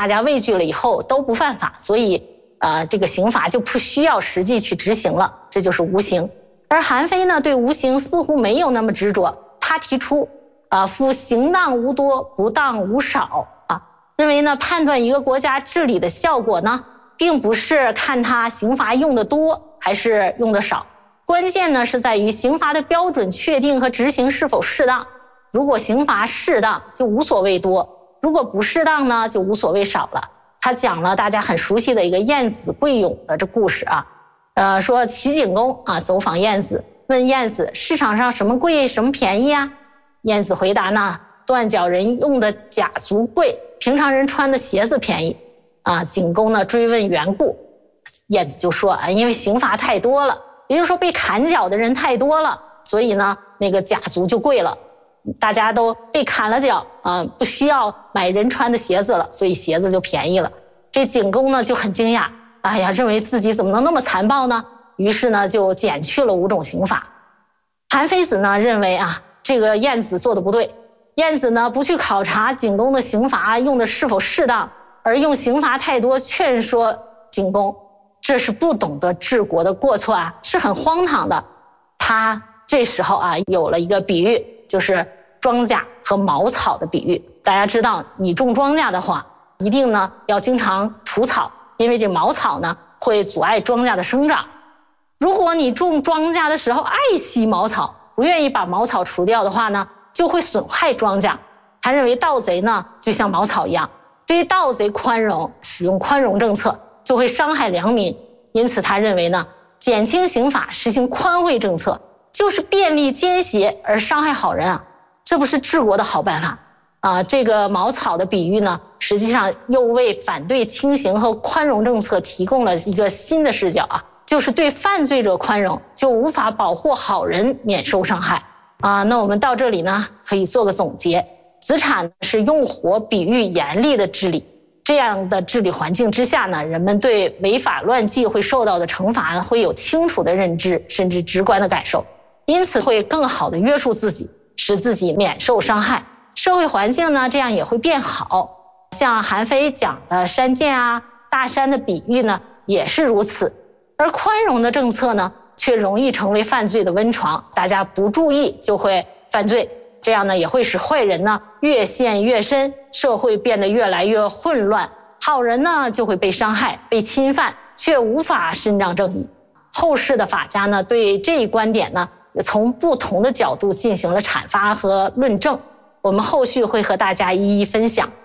大家畏惧了以后都不犯法，所以这个刑罚就不需要实际去执行了，这就是无刑。而韩非呢，对无刑似乎没有那么执着，他提出夫刑当无多，不当无少认为呢，判断一个国家治理的效果呢，并不是看他刑罚用的多还是用的少，关键呢是在于刑罚的标准确定和执行是否适当。如果刑罚适当，就无所谓多；如果不适当呢，就无所谓少了。他讲了大家很熟悉的一个晏子跪俑的这故事说齐景公走访晏子，问晏子市场上什么贵什么便宜啊？晏子回答呢，断脚人用的甲足贵，平常人穿的鞋子便宜景公呢追问缘故，晏子就说因为刑罚太多了，也就是说被砍脚的人太多了，所以呢那个甲足就贵了，大家都被砍了脚不需要买人穿的鞋子了，所以鞋子就便宜了。这景公呢就很惊讶，认为自己怎么能那么残暴呢？于是呢就减去了5种刑罚。韩非子呢认为这个晏子做的不对，晏子呢不去考察景公的刑罚用的是否适当，而用刑罚太多劝说景公，这是不懂得治国的过错是很荒唐的。他这时候有了一个比喻，就是庄稼和茅草的比喻。大家知道，你种庄稼的话，一定呢要经常除草，因为这茅草呢会阻碍庄稼的生长。如果你种庄稼的时候爱惜茅草，不愿意把茅草除掉的话呢，就会损害庄稼。他认为盗贼呢就像茅草一样，对于盗贼宽容，使用宽容政策就会伤害良民。因此他认为呢，减轻刑法，实行宽惠政策，就是便利奸邪而伤害好人这不是治国的好办法这个茅草的比喻呢，实际上又为反对轻刑和宽容政策提供了一个新的视角就是对犯罪者宽容，就无法保护好人免受伤害那我们到这里呢，可以做个总结。子产是用火比喻严厉的治理，这样的治理环境之下呢，人们对违法乱纪会受到的惩罚会有清楚的认知，甚至直观的感受，因此会更好的约束自己，使自己免受伤害。社会环境呢，这样也会变好。像韩非讲的山涧大山的比喻呢，也是如此。而宽容的政策呢，却容易成为犯罪的温床，大家不注意就会犯罪，这样呢也会使坏人呢越陷越深，社会变得越来越混乱，好人呢就会被伤害被侵犯，却无法伸张正义。后世的法家呢对这一观点呢从不同的角度进行了阐发和论证，我们后续会和大家一一分享。